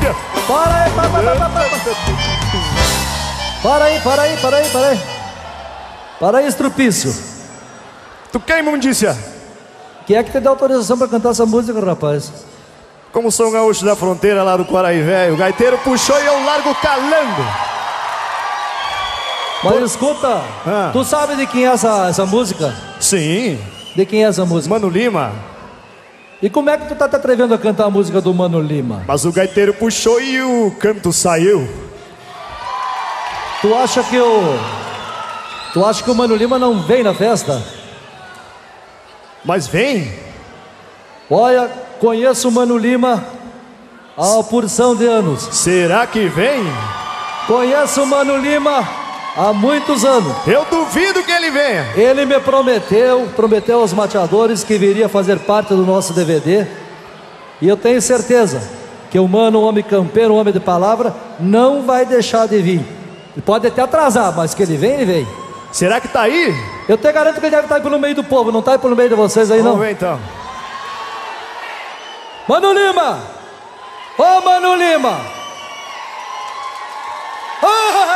Para aí, para aí, estrupício. Tu quer, imundícia? Quem é que te deu autorização pra cantar essa música, rapaz? Como sou gaúcho da fronteira lá do Quaraí Velho, o gaiteiro puxou e eu largo calando. Mas escuta, tu sabe de quem é essa música? Sim. De quem é essa música? Mano Lima. E como é que tu tá te atrevendo a cantar a música do Mano Lima? Mas o gaiteiro puxou e o canto saiu. Tu acha que o Mano Lima não vem na festa? Mas vem. Olha, conheço o Mano Lima há uma porção de anos. Será que vem? Conheço o Mano Lima há muitos anos. Eu duvido que ele venha. Ele me prometeu aos mateadores que viria fazer parte do nosso DVD. E eu tenho certeza que o Mano, um homem campeiro, um homem de palavra, não vai deixar de vir. Ele pode até atrasar, mas que ele vem, ele vem. Será que tá aí? Eu te garanto que ele deve estar aí pelo meio do povo, não tá aí pelo meio de vocês aí, não? Vamos ver então. Mano Lima! Ô, Mano Lima! Ah!